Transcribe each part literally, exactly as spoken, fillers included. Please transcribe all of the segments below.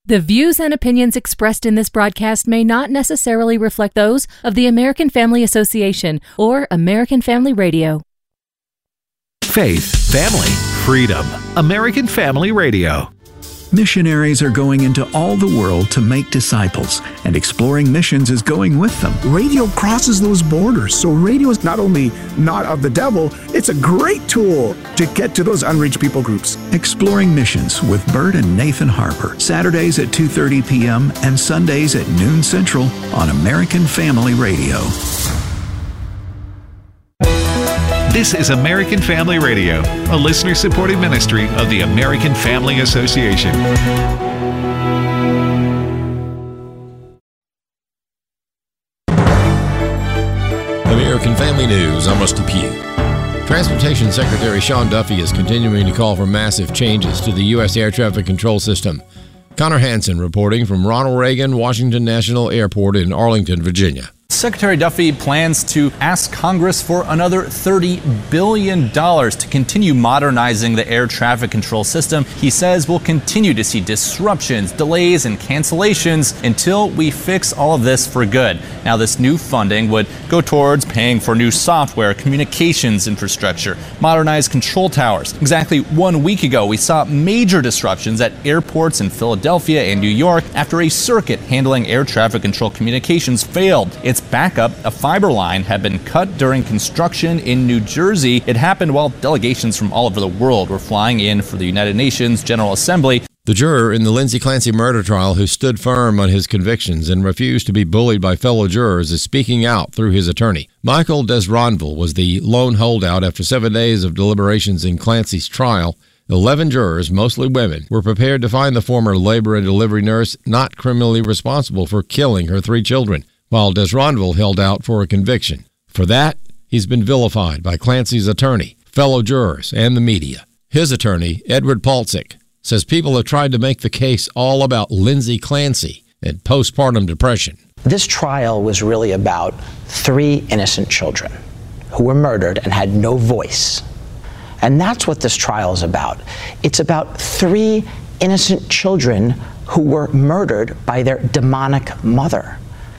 The views and opinions expressed in this broadcast may not necessarily reflect those of the American Family Association or American Family Radio. Faith, family, freedom. American Family Radio. Missionaries are going into all the world to make disciples, and Exploring Missions is going with them. Radio crosses those borders, so radio is not only not of the devil, it's a great tool to get to those unreached people groups. Exploring Missions with Bert and Nathan Harper, Saturdays at two thirty p.m. and Sundays at noon Central on American Family Radio. This is American Family Radio, a listener-supported ministry of the American Family Association. American Family News, I'm Rusty Pugh. Transportation Secretary Sean Duffy is continuing to call for massive changes to the U S air traffic control system. Connor Hansen reporting from Ronald Reagan Washington National Airport in Arlington, Virginia. Secretary Duffy plans to ask Congress for another thirty billion dollars to continue modernizing the air traffic control system. He says we'll continue to see disruptions, delays, and cancellations until we fix all of this for good. Now, this new funding would go towards paying for new software, communications infrastructure, modernized control towers. Exactly one week ago, we saw major disruptions at airports in Philadelphia and New York after a circuit handling air traffic control communications failed. Its backup, a fiber line, had been cut during construction in New Jersey. It happened while delegations from all over the world were flying in for the United Nations General Assembly. The juror in the Lindsay Clancy murder trial who stood firm on his convictions and refused to be bullied by fellow jurors is speaking out through his attorney. Michael Desronville was the lone holdout after seven days of deliberations in Clancy's trial. Eleven jurors, mostly women, were prepared to find the former labor and delivery nurse not criminally responsible for killing her three children, while Desronville held out for a conviction. For that, he's been vilified by Clancy's attorney, fellow jurors, and the media. His attorney, Edward Paltzik, says people have tried to make the case all about Lindsay Clancy and postpartum depression. This trial was really about three innocent children who were murdered and had no voice. And that's what this trial is about. It's about three innocent children who were murdered by their demonic mother.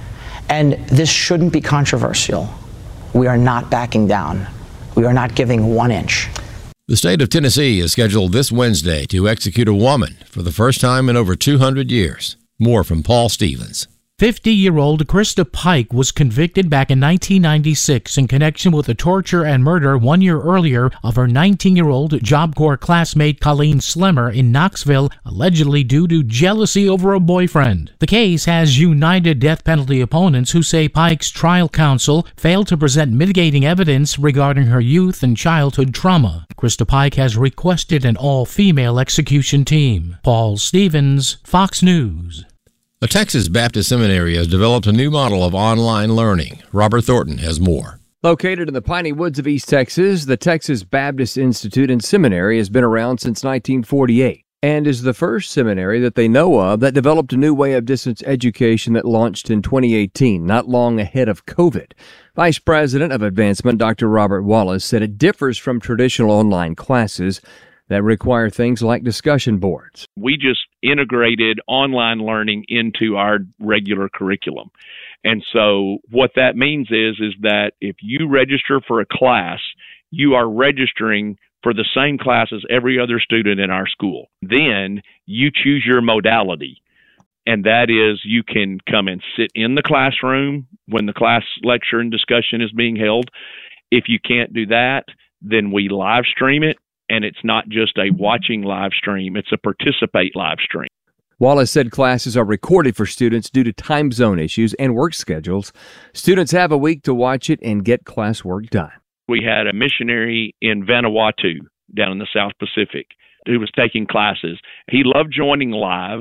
And this shouldn't be controversial. We are not backing down. We are not giving one inch. The state of Tennessee is scheduled this Wednesday to execute a woman for the first time in over two hundred years. More from Paul Stevens. fifty-year-old Krista Pike was convicted back in nineteen ninety-six in connection with the torture and murder one year earlier of her nineteen-year-old Job Corps classmate Colleen Slimmer in Knoxville, allegedly due to jealousy over a boyfriend. The case has united death penalty opponents who say Pike's trial counsel failed to present mitigating evidence regarding her youth and childhood trauma. Krista Pike has requested an all-female execution team. Paul Stevens, Fox News. The Texas Baptist Seminary has developed a new model of online learning. Robert Thornton has more. Located in the piney woods of East Texas, the Texas Baptist Institute and Seminary has been around since nineteen forty-eight and is the first seminary that they know of that developed a new way of distance education that launched in twenty eighteen, not long ahead of COVID. Vice President of Advancement, Doctor Robert Wallace, said it differs from traditional online classes that require things like discussion boards. We just integrated online learning into our regular curriculum. And so what that means is, is that if you register for a class, you are registering for the same class as every other student in our school. Then you choose your modality. And that is, you can come and sit in the classroom when the class lecture and discussion is being held. If you can't do that, then we live stream it. And it's not just a watching live stream, it's a participate live stream. Wallace said classes are recorded for students due to time zone issues and work schedules. Students have a week to watch it and get classwork done. We had a missionary in Vanuatu down in the South Pacific who was taking classes. He loved joining live.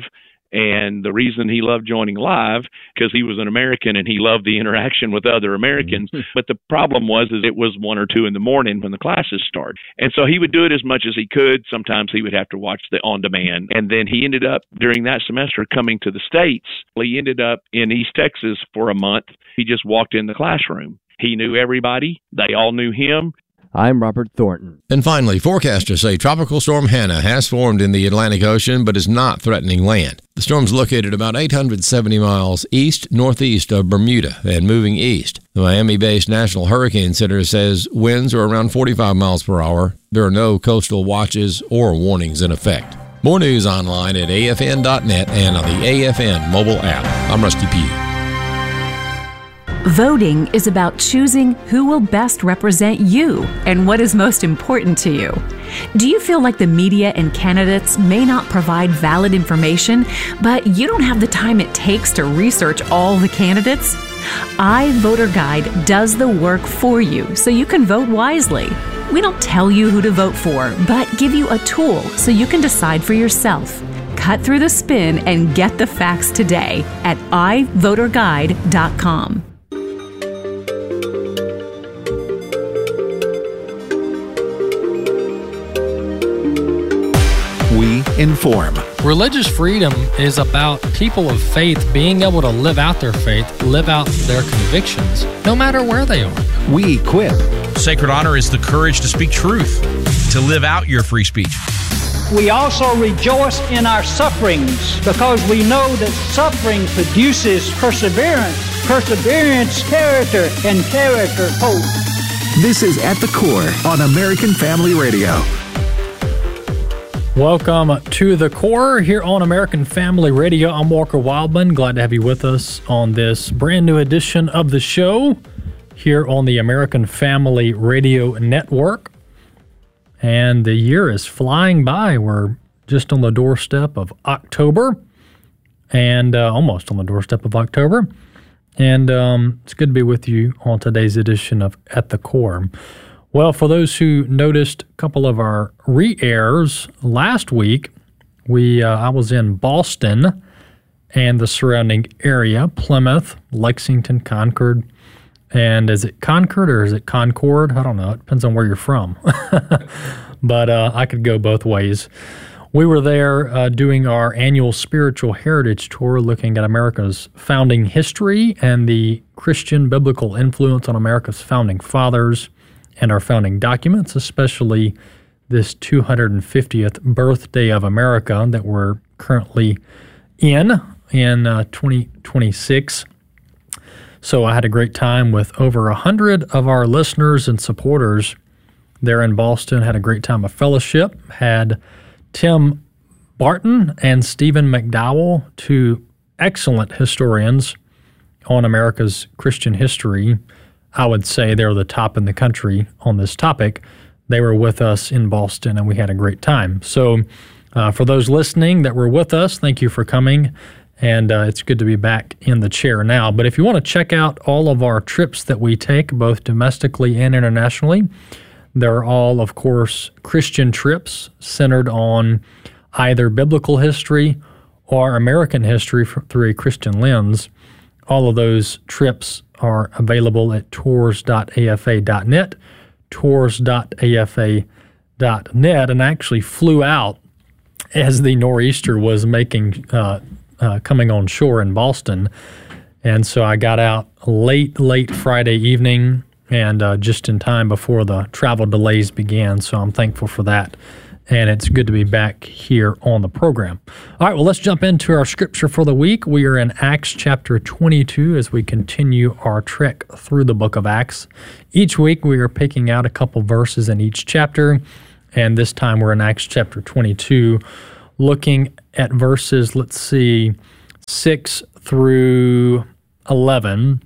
And the reason he loved joining live, because he was an American and he loved the interaction with other Americans. But the problem was, is it was one or two in the morning when the classes started. And so he would do it as much as he could. Sometimes he would have to watch the on demand. And then he ended up during that semester coming to the States. He ended up in East Texas for a month. He just walked in the classroom. He knew everybody. They all knew him. I'm Robert Thornton. And finally, forecasters say Tropical Storm Hannah has formed in the Atlantic Ocean but is not threatening land. The storm's located about eight hundred seventy miles east-northeast of Bermuda and moving east. The Miami-based National Hurricane Center says winds are around forty-five miles per hour. There are no coastal watches or warnings in effect. More news online at A F N dot net and on the A F N mobile app. I'm Rusty Pugh. Voting is about choosing who will best represent you and what is most important to you. Do you feel like the media and candidates may not provide valid information, but you don't have the time it takes to research all the candidates? iVoterGuide does the work for you so you can vote wisely. We don't tell you who to vote for, but give you a tool so you can decide for yourself. Cut through the spin and get the facts today at i voter guide dot com. We inform. Religious freedom is about people of faith being able to live out their faith, live out their convictions, no matter where they are. We equip. Sacred honor is the courage to speak truth, to live out your free speech. We also rejoice in our sufferings because we know that suffering produces perseverance, perseverance, character, and character, hope. This is At the Core on American Family Radio. Welcome to The Core here on American Family Radio. I'm Walker Wildman. Glad to have you with us on this brand new edition of the show here on the American Family Radio Network. And the year is flying by. We're just on the doorstep of October and uh, almost on the doorstep of October. And um, it's good to be with you on today's edition of At the Core. Well, for those who noticed a couple of our re-airs last week, we uh, I was in Boston and the surrounding area, Plymouth, Lexington, Concord. And is it Concord or is it Concord? I don't know. It depends on where you're from. But uh, I could go both ways. We were there uh, doing our annual Spiritual Heritage Tour, looking at America's founding history and the Christian biblical influence on America's founding fathers and our founding documents, especially this two hundred fiftieth birthday of America that we're currently in, in uh, twenty twenty-six. So I had a great time with over one hundred of our listeners and supporters there in Boston. Had a great time of fellowship. Had Tim Barton and Stephen McDowell, two excellent historians on America's Christian history. I would say they're the top in the country on this topic. They were with us in Boston, and we had a great time. So uh, for those listening that were with us, thank you for coming, and uh, it's good to be back in the chair now. But if you want to check out all of our trips that we take, both domestically and internationally, they're all, of course, Christian trips centered on either biblical history or American history through a Christian lens. All of those trips are available at tours dot a f a dot net, tours dot a f a dot net, and I actually flew out as the nor'easter was making uh, uh, coming on shore in Boston, and so I got out late, late Friday evening, and uh, just in time before the travel delays began, so I'm thankful for that. And it's good to be back here on the program. All right, well, let's jump into our scripture for the week. We are in Acts chapter twenty-two as we continue our trek through the book of Acts. Each week we are picking out a couple verses in each chapter, and this time we're in Acts chapter twenty-two, looking at verses, let's see, six through eleven.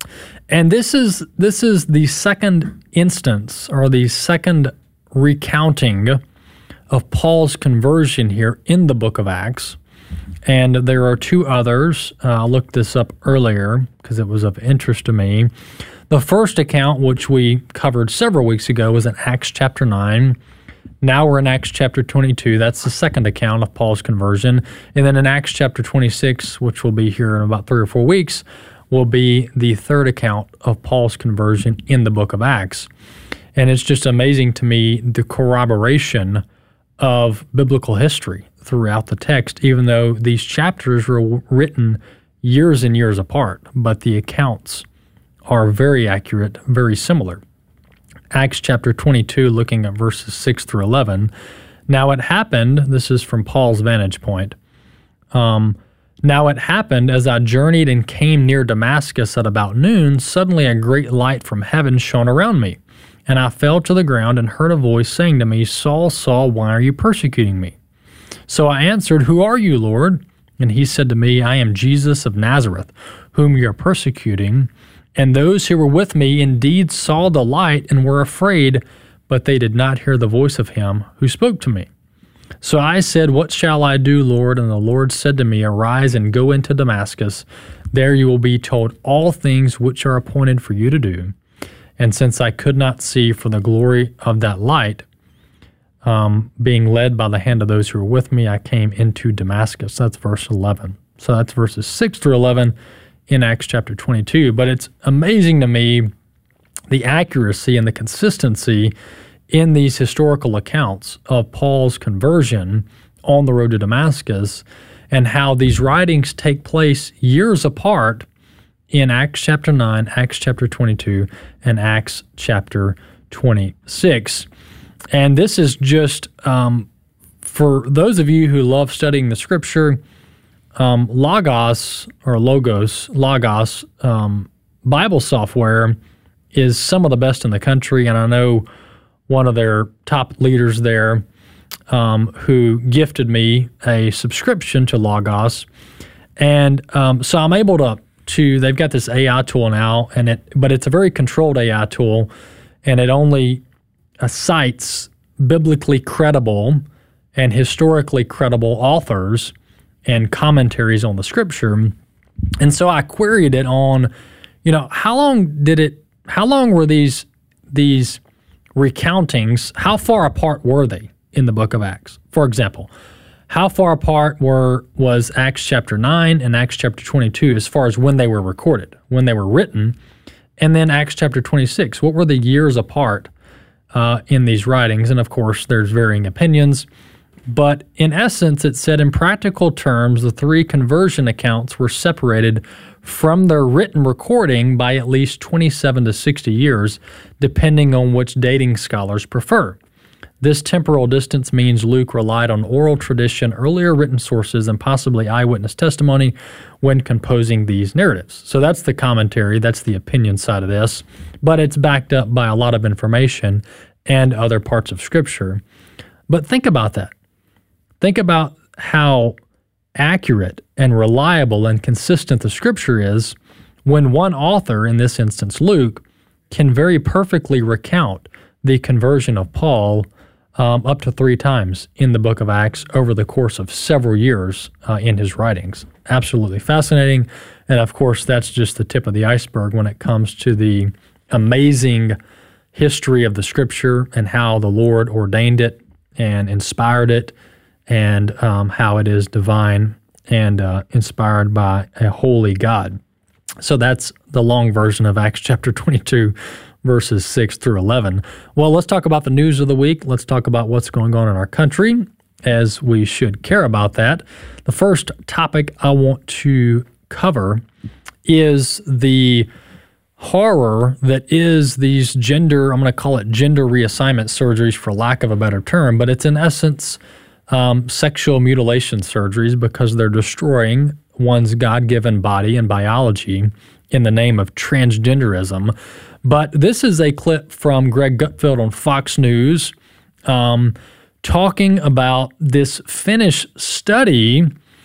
And this is this is the second instance, or the second recounting of Paul's conversion here in the book of Acts. And there are two others. Uh, I looked this up earlier because it was of interest to me. The first account, which we covered several weeks ago, was in Acts chapter nine. Now we're in Acts chapter twenty-two. That's the second account of Paul's conversion. And then in Acts chapter twenty-six, which will be here in about three or four weeks, will be the third account of Paul's conversion in the book of Acts. And it's just amazing to me the corroboration of biblical history throughout the text, even though these chapters were written years and years apart, but the accounts are very accurate, very similar. Acts chapter twenty-two, looking at verses six through eleven. Now it happened, this is from Paul's vantage point, Um, now it happened as I journeyed and came near Damascus at about noon, suddenly a great light from heaven shone around me. And I fell to the ground and heard a voice saying to me, Saul, Saul, why are you persecuting me? So I answered, Who are you, Lord? And he said to me, I am Jesus of Nazareth, whom you are persecuting. And those who were with me indeed saw the light and were afraid, but they did not hear the voice of him who spoke to me. So I said, What shall I do, Lord? And the Lord said to me, Arise and go into Damascus. There you will be told all things which are appointed for you to do. And since I could not see for the glory of that light, um, being led by the hand of those who were with me, I came into Damascus. That's verse eleven. So that's verses six through eleven in Acts chapter twenty-two. But it's amazing to me the accuracy and the consistency in these historical accounts of Paul's conversion on the road to Damascus, and how these writings take place years apart in Acts chapter nine, Acts chapter twenty-two, and Acts chapter twenty-six. And this is just, um, for those of you who love studying the Scripture, um, Logos, or Logos, Logos um, Bible software is some of the best in the country, and I know one of their top leaders there um, who gifted me a subscription to Logos. And um, so I'm able to To, they've got this A I tool now, and it, but it's a very controlled A I tool, and it only uh, cites biblically credible and historically credible authors and commentaries on the Scripture. And so I queried it on, you know, how long did it? How long were these these recountings? How far apart were they in the book of Acts? For example, how far apart were was Acts chapter nine and Acts chapter twenty-two as far as when they were recorded, when they were written? And then Acts chapter twenty-six, what were the years apart uh, in these writings? And of course, there's varying opinions. But in essence, it said in practical terms, the three conversion accounts were separated from their written recording by at least twenty-seven to sixty years, depending on which dating scholars prefer. This temporal distance means Luke relied on oral tradition, earlier written sources, and possibly eyewitness testimony when composing these narratives. So that's the commentary, that's the opinion side of this, but it's backed up by a lot of information and other parts of Scripture. But think about that. Think about how accurate and reliable and consistent the Scripture is when one author, in this instance Luke, can very perfectly recount the conversion of Paul Um, up to three times in the book of Acts over the course of several years uh, in his writings. Absolutely fascinating. And of course, that's just the tip of the iceberg when it comes to the amazing history of the Scripture and how the Lord ordained it and inspired it, and um, how it is divine and uh, inspired by a holy God. So that's the long version of Acts chapter twenty-two, verses six through eleven. Well, let's talk about the news of the week. Let's talk about what's going on in our country, as we should care about that. The first topic I want to cover is the horror that is these gender, I'm going to call it gender reassignment surgeries for lack of a better term, but it's in essence um, sexual mutilation surgeries, because they're destroying one's God-given body and biology in the name of transgenderism. But this is a clip from Greg Gutfeld on Fox News um, talking about this Finnish study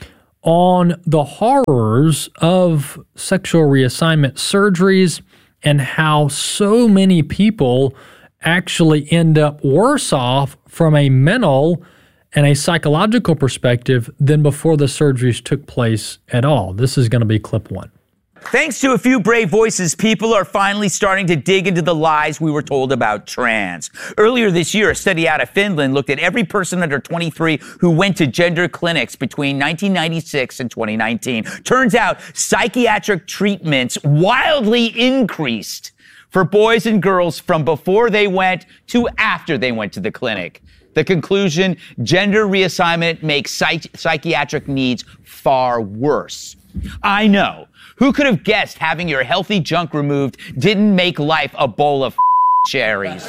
on the horrors of sexual reassignment surgeries and how so many people actually end up worse off from a mental and a psychological perspective than before the surgeries took place at all. This is going to be clip one. Thanks to a few brave voices, people are finally starting to dig into the lies we were told about trans. Earlier this year, a study out of Finland looked at every person under twenty-three who went to gender clinics between nineteen ninety-six and twenty nineteen. Turns out psychiatric treatments wildly increased for boys and girls from before they went to after they went to the clinic. The conclusion, gender reassignment makes psych- psychiatric needs far worse. I know. Who could have guessed having your healthy junk removed didn't make life a bowl of cherries?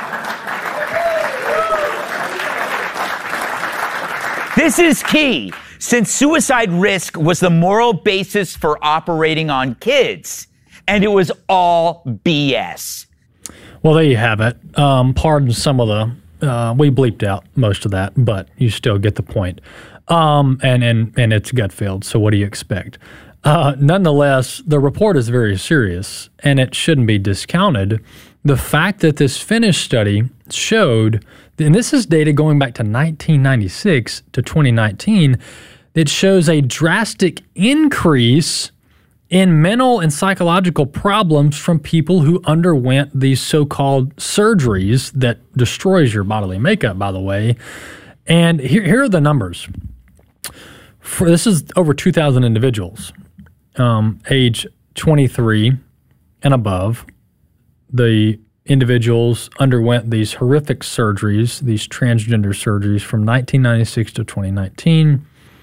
This is key. since suicide risk was the moral basis for operating on kids, and it was all B S. Well, there you have it. Um, pardon some of the, uh, we bleeped out most of that, but you still get the point. Um, and, and, and it's gut filled, so what do you expect? Uh, nonetheless, the report is very serious, and it shouldn't be discounted. The fact that this Finnish study showed, and this is data going back to nineteen ninety-six to twenty nineteen, it shows a drastic increase in mental and psychological problems from people who underwent these so-called surgeries that destroys your bodily makeup, by the way. And here, here are the numbers. For, this is over two thousand individuals, um, age twenty-three and above. The individuals underwent these horrific surgeries, these transgender surgeries from nineteen ninety-six to twenty nineteen.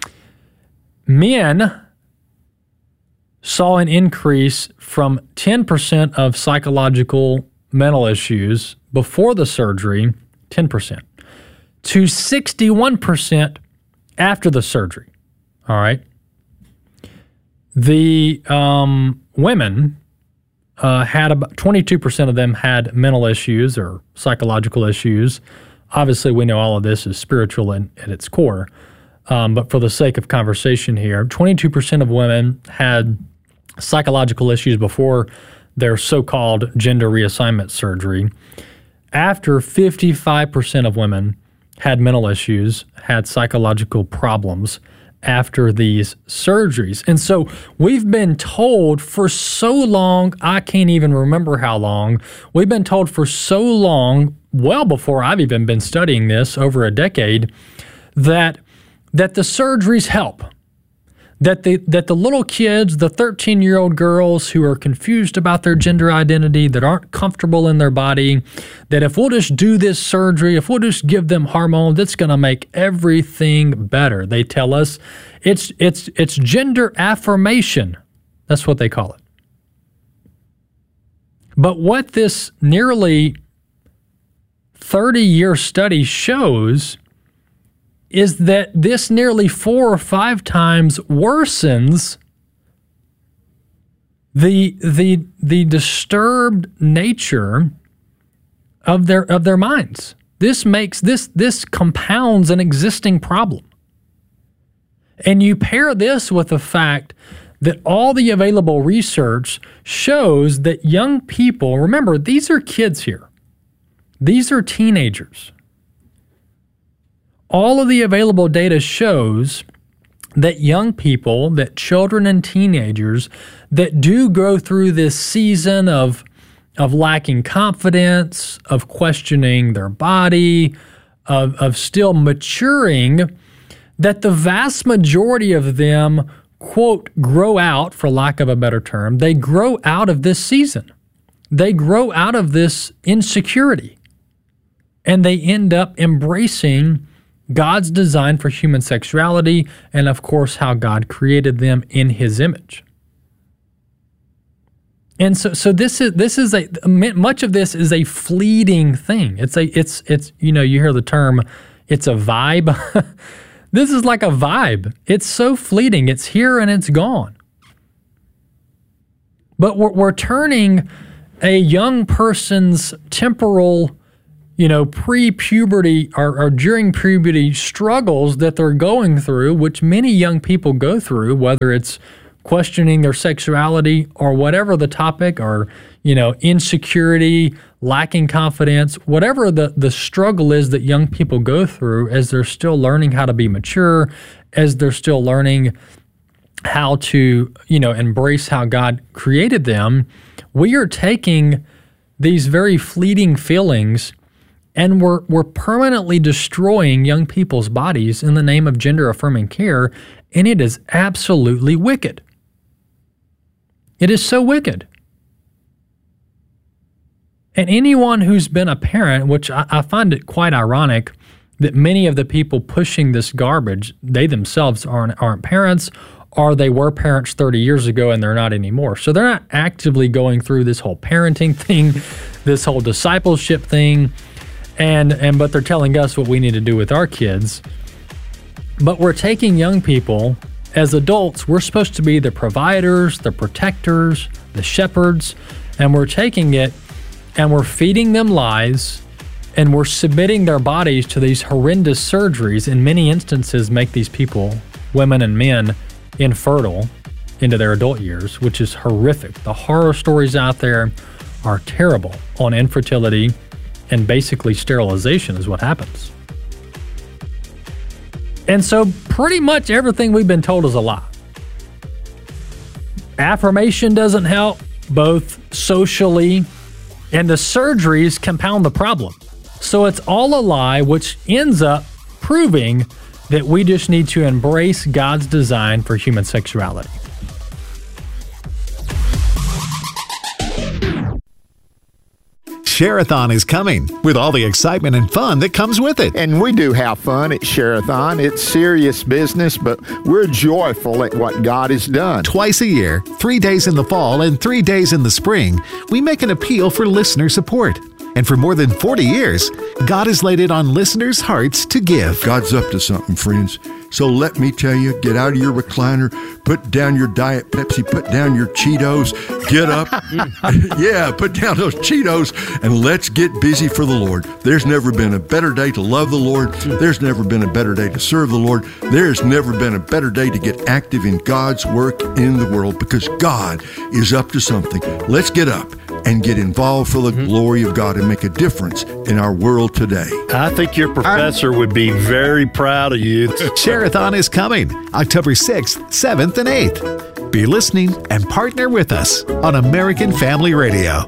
Men saw an increase from ten percent of psychological mental issues before the surgery, ten percent, to sixty-one percent after the surgery. All right. The um, women uh, had about twenty-two percent of them had mental issues or psychological issues. Obviously, we know all of this is spiritual in, at its core. Um, but for the sake of conversation here, twenty-two percent of women had psychological issues before their so-called gender reassignment surgery. After, fifty-five percent of women had mental issues, had psychological problems after these surgeries. And so we've been told for so long, I can't even remember how long, we've been told for so long, well before I've even been studying this, over a decade, that that the surgeries help. That the that the little kids, the thirteen-year-old girls who are confused about their gender identity, that aren't comfortable in their body, that if we'll just do this surgery, if we'll just give them hormones, it's going to make everything better. They tell us it's it's it's gender affirmation. That's what they call it. But what this nearly thirty-year study shows is that this nearly four or five times worsens the the the disturbed nature of their of their minds. This makes this this compounds an existing problem. And you pair this with the fact that all the available research shows that young people, remember, these are kids here. These are teenagers. All of the available data shows that young people, that children and teenagers that do go through this season of, of lacking confidence, of questioning their body, of, of still maturing, that the vast majority of them, quote, grow out, for lack of a better term, they grow out of this season. They grow out of this insecurity. And they end up embracing God's design for human sexuality, and of course, how God created them in His image. And so, so this is this is a much of this is a fleeting thing. It's a it's it's you know you hear the term, it's a vibe. This is like a vibe. It's so fleeting. It's here and it's gone. But we're, we're turning a young person's temporal, you know, pre-puberty or, or during puberty struggles that they're going through, which many young people go through, whether it's questioning their sexuality or whatever the topic, or, you know, insecurity, lacking confidence, whatever the, the struggle is that young people go through as they're still learning how to be mature, as they're still learning how to, you know, embrace how God created them. We are taking these very fleeting feelings and we're, we're permanently destroying young people's bodies in the name of gender-affirming care, and it is absolutely wicked. It is so wicked. And anyone who's been a parent, which I, I find it quite ironic that many of the people pushing this garbage, they themselves aren't, aren't parents, or they were parents thirty years ago and they're not anymore. So they're not actively going through this whole parenting thing, this whole discipleship thing, and and but they're telling us what we need to do with our kids. But we're taking young people, as adults, we're supposed to be the providers, the protectors, the shepherds, and we're taking it and we're feeding them lies, and we're submitting their bodies to these horrendous surgeries, in many instances make these people, women and men, infertile into their adult years, which is horrific. The horror stories out there are terrible on infertility, and basically sterilization is what happens. And so pretty much everything we've been told is a lie. Affirmation doesn't help, both socially, and the surgeries compound the problem. So it's all a lie, which ends up proving that we just need to embrace God's design for human sexuality. Share-a-thon is coming with all the excitement and fun that comes with it. And we do have fun at Share-a-thon. It's serious business, but we're joyful at what God has done. Twice a year, three days in the fall and three days in the spring, we make an appeal for listener support. And for more than forty years, God has laid it on listeners' hearts to give. God's up to something, friends. So let me tell you, get out of your recliner, put down your Diet Pepsi, put down your Cheetos, get up. Yeah, put down those Cheetos, and let's get busy for the Lord. There's never been a better day to love the Lord. There's never been a better day to serve the Lord. There's never been a better day to get active in God's work in the world, because God is up to something. Let's get up and get involved for the mm-hmm. glory of God and make a difference in our world today. I think your professor I, would be very proud of you. Share-a-thon is coming October sixth, seventh, and eighth. Be listening and partner with us on American Family Radio.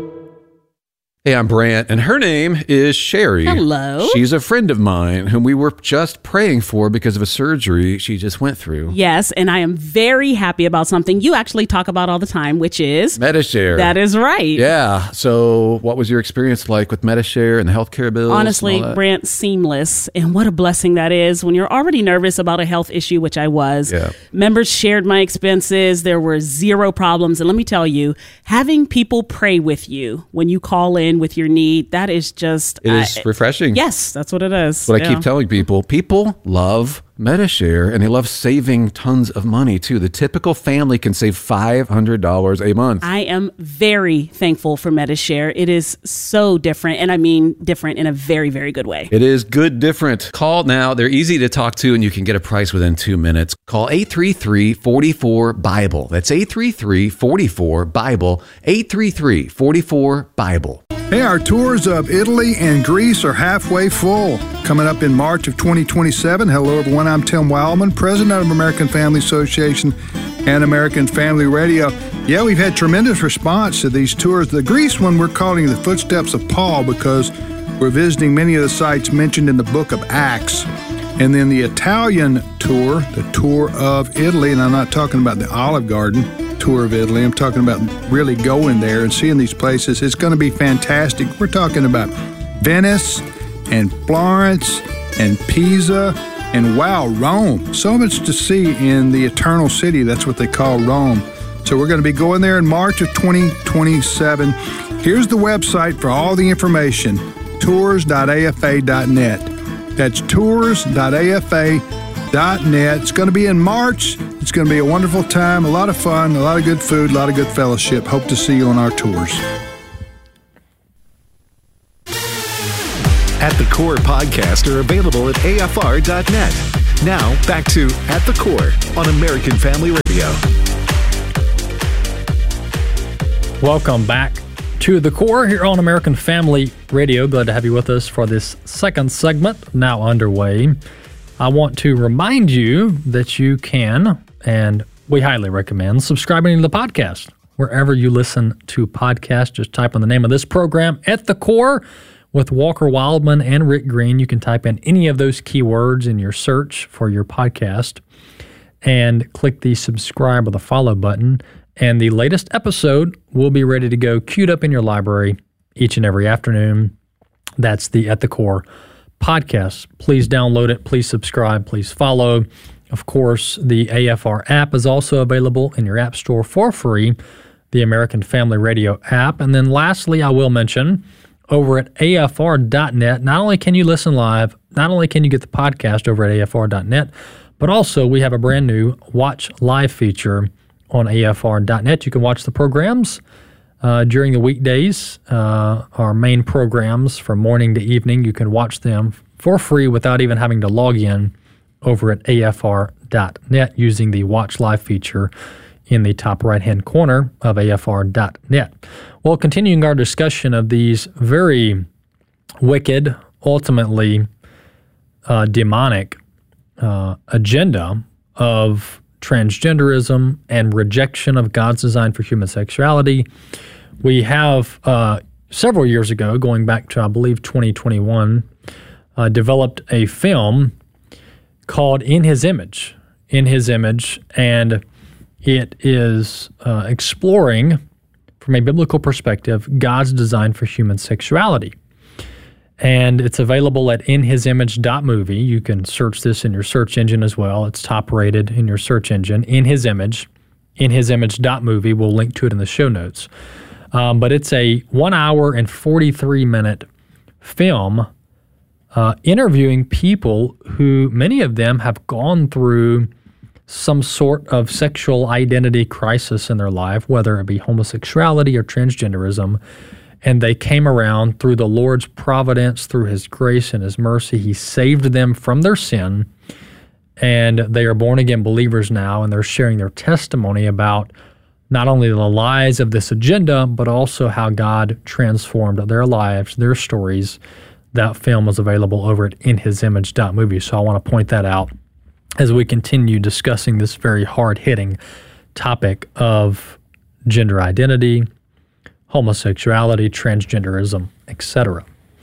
Hey, I'm Brant, and her name is Sherry. Hello. She's a friend of mine whom we were just praying for because of a surgery she just went through. Yes, and I am very happy about something you actually talk about all the time, which is Medi-Share. That is right. Yeah. So what was your experience like with Medi-Share and the healthcare bills? Honestly, Brant, seamless. And what a blessing that is when you're already nervous about a health issue, which I was. Yeah. Members shared my expenses. There were zero problems. And let me tell you, having people pray with you when you call in with your need, that is just it is uh, refreshing. Yes, that's what it is. What yeah. I keep telling people, people love Medi-Share, and they love saving tons of money too. The typical family can save five hundred dollars a month. I am very thankful for Medi-Share. It is so different, and I mean different in a very, very good way. It is good different. Call now. They're easy to talk to, and you can get a price within two minutes. Call eight three three, four four, BIBLE. That's eight three three, four four, BIBLE, eight three three, four four, BIBLE. Hey, our tours of Italy and Greece are halfway full. Coming up in March of twenty twenty-seven. Hello, everyone. I'm Tim Wildman, president of American Family Association and American Family Radio. Yeah, we've had tremendous response to these tours. The Greece one we're calling the Footsteps of Paul because we're visiting many of the sites mentioned in the book of Acts. And then the Italian tour, the tour of Italy, and I'm not talking about the Olive Garden tour of Italy. I'm talking about really going there and seeing these places. It's going to be fantastic. We're talking about Venice and Florence and Pisa and, wow, Rome. So much to see in the Eternal City. That's what they call Rome. So we're going to be going there in March of twenty twenty-seven. Here's the website for all the information, tours dot a f a dot net. That's tours dot a f a dot net. It's going to be in March. It's going to be a wonderful time, a lot of fun, a lot of good food, a lot of good fellowship. Hope to see you on our tours. At the Core podcasts are available at a f r dot net. Now, back to At the Core on American Family Radio. Welcome back to The Core here on American Family Radio. Glad to have you with us for this second segment now underway. I want to remind you that you can, and we highly recommend, subscribing to the podcast. Wherever you listen to podcasts, just type in the name of this program, At the Core, with Walker Wildman and Rick Green. You can type in any of those keywords in your search for your podcast and click the subscribe or the follow button. And the latest episode will be ready to go, queued up in your library each and every afternoon. That's the At the Core podcast. Please download it. Please subscribe. Please follow. Of course, the A F R app is also available in your app store for free, the American Family Radio app. And then lastly, I will mention over at A F R dot net. Not only can you listen live, not only can you get the podcast over at A F R dot net, but also we have a brand new Watch Live feature on A F R dot net. You can watch the programs uh, during the weekdays, uh, our main programs from morning to evening. You can watch them for free without even having to log in over at A F R dot net using the Watch Live feature in the top right-hand corner of A F R dot net. Well, continuing our discussion of these very wicked, ultimately uh, demonic uh, agenda of transgenderism and rejection of God's design for human sexuality, we have uh, several years ago, going back to, I believe, twenty twenty-one, uh, developed a film called In His Image. In His Image, and it is uh, exploring, from a biblical perspective, God's design for human sexuality. And it's available at in his image dot movie. You can search this in your search engine as well. It's top rated in your search engine. In His Image, in his image dot movie. We'll link to it in the show notes. Um, but it's a one hour and forty-three minute film uh, interviewing people who, many of them have gone through some sort of sexual identity crisis in their life, whether it be homosexuality or transgenderism, and they came around through the Lord's providence, through His grace and His mercy. He saved them from their sin, and they are born-again believers now, and they're sharing their testimony about not only the lies of this agenda, but also how God transformed their lives, their stories. That film was available over at in his image dot movie, so I want to point that out as we continue discussing this very hard-hitting topic of gender identity, homosexuality, transgenderism, et cetera.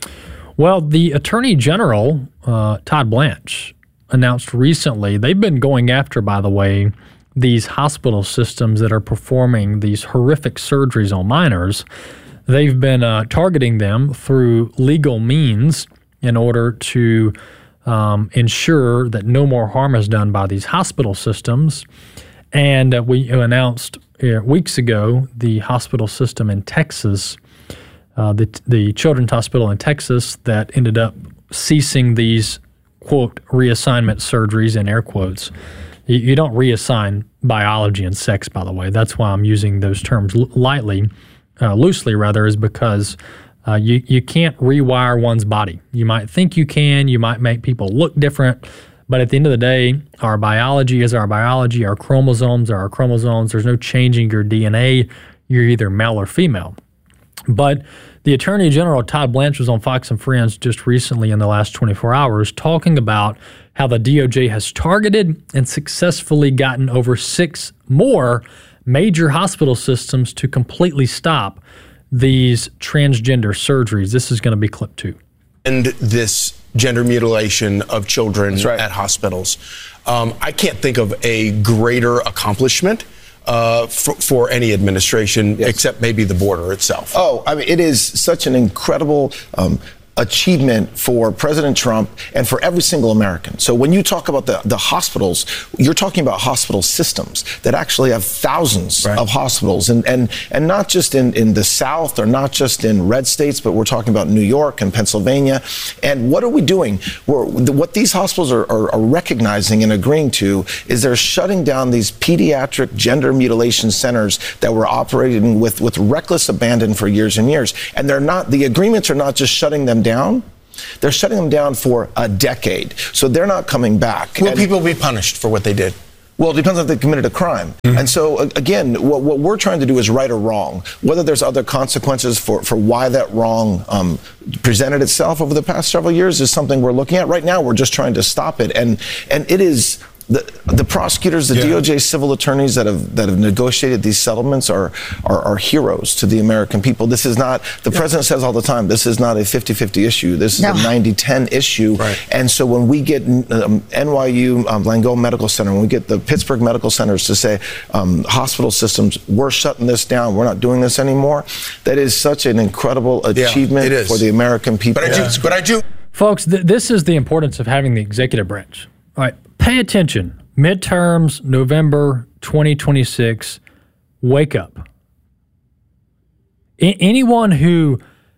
Well, the Attorney General, uh, Todd Blanche, announced recently, they've been going after, by the way, these hospital systems that are performing these horrific surgeries on minors. They've been uh, targeting them through legal means in order to Um, ensure that no more harm is done by these hospital systems. And uh, we announced uh, weeks ago the hospital system in Texas, uh, the, the Children's Hospital in Texas, that ended up ceasing these, quote, reassignment surgeries, in air quotes. You, you don't reassign biology and sex, by the way. That's why I'm using those terms l- lightly, uh, loosely rather, is because Uh, you, you can't rewire one's body. You might think you can, you might make people look different, but at the end of the day, our biology is our biology, our chromosomes are our chromosomes. There's no changing your D N A. You're either male or female. But the Attorney General, Todd Blanche, was on Fox and Friends just recently in the last twenty-four hours talking about how the D O J has targeted and successfully gotten over six more major hospital systems to completely stop these transgender surgeries. This is going to be clip two. And this gender mutilation of children right. at hospitals. Um, I can't think of a greater accomplishment uh, for, for any administration, yes. except maybe the border itself. Oh, I mean, it is such an incredible um, achievement for President Trump and for every single American. So when you talk about the, the hospitals, you're talking about hospital systems that actually have thousands right. of hospitals, and, and, and not just in, in the South or not just in red states, but we're talking about New York and Pennsylvania. And what are we doing? We're, what these hospitals are, are, are recognizing and agreeing to is they're shutting down these pediatric gender mutilation centers that were operating with, with reckless abandon for years and years. And they're not, the agreements are not just shutting them down, they're shutting them down for a decade. So they're not coming back. Will and, people be punished for what they did? Well, it depends if they committed a crime. Mm-hmm. And so, again, what, what we're trying to do is right a wrong. Whether there's other consequences for, for why that wrong um, presented itself over the past several years is something we're looking at. Right now, we're just trying to stop it. And and it is... The, the prosecutors, the yeah. D O J civil attorneys that have that have negotiated these settlements are, are are heroes to the American people. This is not, the yeah. president says all the time, this is not a fifty-fifty issue. This is no. a ninety ten issue. Right. And so when we get um, N Y U, um, Langone Medical Center, when we get the Pittsburgh Medical Centers to say, um, hospital systems, we're shutting this down, we're not doing this anymore, that is such an incredible achievement yeah, for the American people. But I do, yeah. but I do. Folks, th- this is the importance of having the executive branch. All right. Pay attention. Midterms, November twenty twenty-six. Wake up. I- anyone who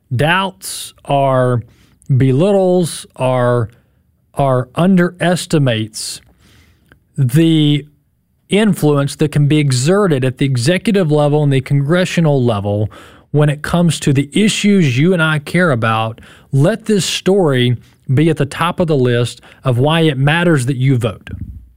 doubts, or belittles, or, or underestimates the influence that can be exerted at the executive level and the congressional level when it comes to the issues you and I care about, let this story be at the top of the list of why it matters that you vote.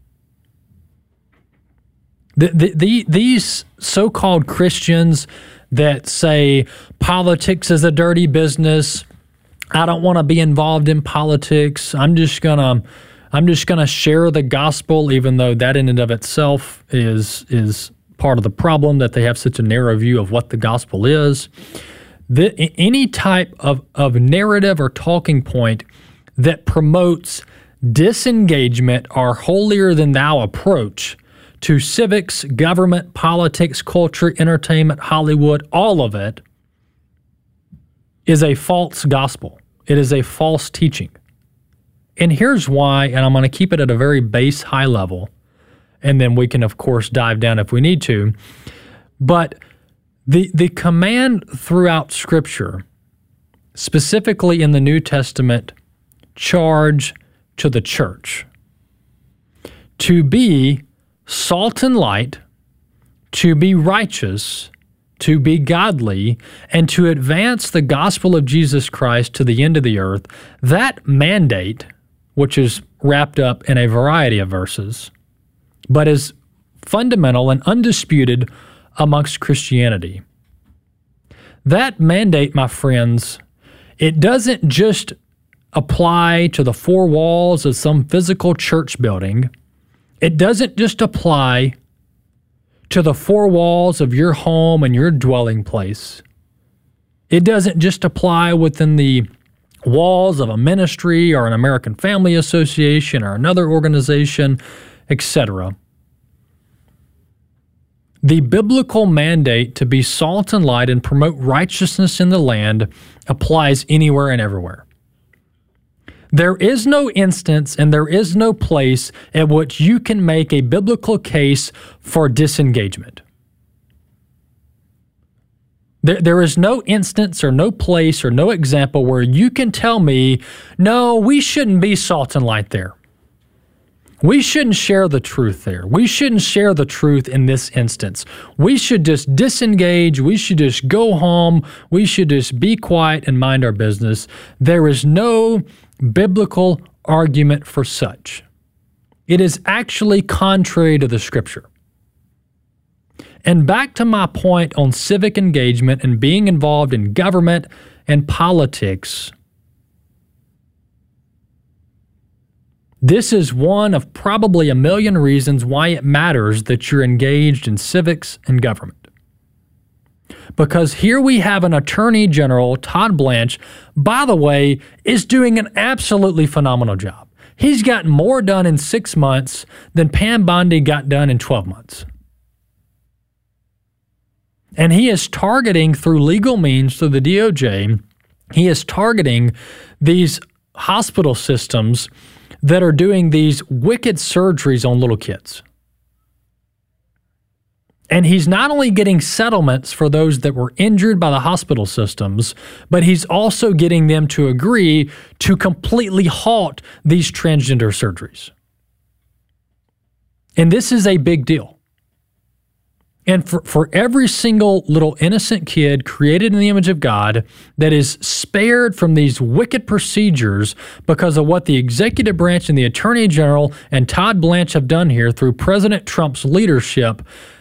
The, the, the, these so-called Christians that say politics is a dirty business, I don't want to be involved in politics, I'm just gonna I'm just gonna share the gospel, even though that in and of itself is is part of the problem, that they have such a narrow view of what the gospel is. The, any type of, of narrative or talking point that promotes disengagement or holier-than-thou approach to civics, government, politics, culture, entertainment, Hollywood, all of it is a false gospel. It is a false teaching. And here's why, and I'm going to keep it at a very base high level, and then we can, of course, dive down if we need to. But the the command throughout Scripture, specifically in the New Testament, charge to the church to be salt and light, to be righteous, to be godly, and to advance the gospel of Jesus Christ to the end of the earth, that mandate, which is wrapped up in a variety of verses, but is fundamental and undisputed amongst Christianity. That mandate, my friends, it doesn't just apply to the four walls of some physical church building. It doesn't just apply to the four walls of your home and your dwelling place. It doesn't just apply within the walls of a ministry or an American Family Association or another organization, et cetera. The biblical mandate to be salt and light and promote righteousness in the land applies anywhere and everywhere. There is no instance and there is no place at which you can make a biblical case for disengagement. There, there is no instance or no place or no example where you can tell me, no, we shouldn't be salt and light there. We shouldn't share the truth there. We shouldn't share the truth in this instance. We should just disengage. We should just go home. We should just be quiet and mind our business. There is no biblical argument for such. It is actually contrary to the Scripture. And back to my point on civic engagement and being involved in government and politics, this is one of probably a million reasons why it matters that you're engaged in civics and government. Because here we have an Attorney General, Todd Blanche, by the way, is doing an absolutely phenomenal job. He's gotten more done in six months than Pam Bondi got done in twelve months. And he is targeting through legal means, through the D O J, he is targeting these hospital systems that are doing these wicked surgeries on little kids. And he's not only getting settlements for those that were injured by the hospital systems, but he's also getting them to agree to completely halt these transgender surgeries. And this is a big deal. And for, for every single little innocent kid created in the image of God that is spared from these wicked procedures because of what the executive branch and the Attorney General and Todd Blanche have done here through President Trump's leadership,